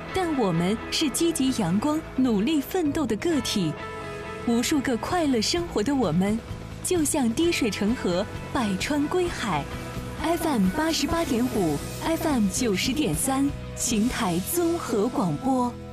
但我们是积极阳光、努力奋斗的个体。无数个快乐生活的我们，就像滴水成河，百川归海。FM88.5，FM90.3，邢台综合广播。